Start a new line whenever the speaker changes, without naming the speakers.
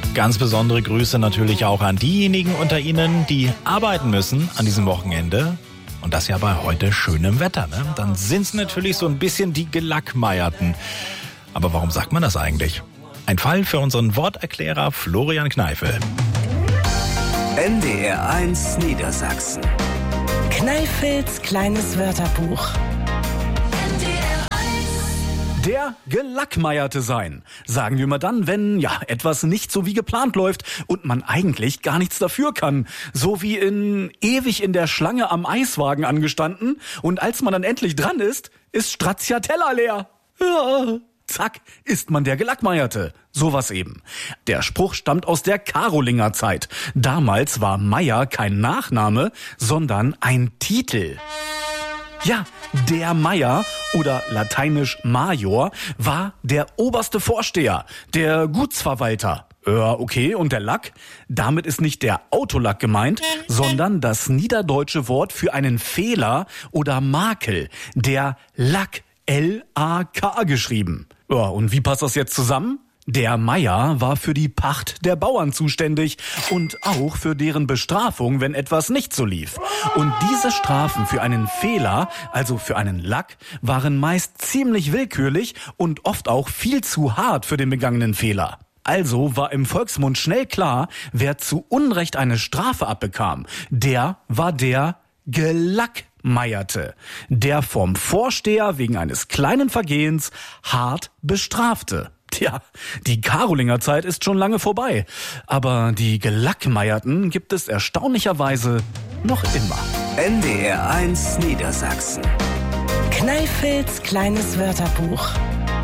Ganz besondere Grüße natürlich auch an diejenigen unter Ihnen, die arbeiten müssen an diesem Wochenende. Und das ja bei heute schönem Wetter, ne? Dann sind's natürlich so ein bisschen die Gelackmeierten. Aber warum sagt man das eigentlich? Ein Fall für unseren Worterklärer Florian Kneifel.
NDR 1 Niedersachsen.
Kneifels kleines Wörterbuch.
Der Gelackmeierte sein, sagen wir mal dann, wenn etwas nicht so wie geplant läuft und man eigentlich gar nichts dafür kann. So wie ewig in der Schlange am Eiswagen angestanden und als man dann endlich dran ist Stracciatella leer. Ja. Zack, ist man der Gelackmeierte. Sowas eben. Der Spruch stammt aus der Karolingerzeit. Damals war Meier kein Nachname, sondern ein Titel. Ja, der Meier oder lateinisch Major war der oberste Vorsteher, der Gutsverwalter. Ja, okay, und der Lack? Damit ist nicht der Autolack gemeint, sondern das niederdeutsche Wort für einen Fehler oder Makel, der Lack, L-A-K geschrieben. Ja, und wie passt das jetzt zusammen? Der Meier war für die Pacht der Bauern zuständig und auch für deren Bestrafung, wenn etwas nicht so lief. Und diese Strafen für einen Fehler, also für einen Lack, waren meist ziemlich willkürlich und oft auch viel zu hart für den begangenen Fehler. Also war im Volksmund schnell klar, wer zu Unrecht eine Strafe abbekam, der war der Gelackmeierte, der vom Vorsteher wegen eines kleinen Vergehens hart bestrafte. Tja, die Karolingerzeit ist schon lange vorbei, aber die Gelackmeierten gibt es erstaunlicherweise noch immer.
NDR 1 Niedersachsen.
Kneifels kleines Wörterbuch.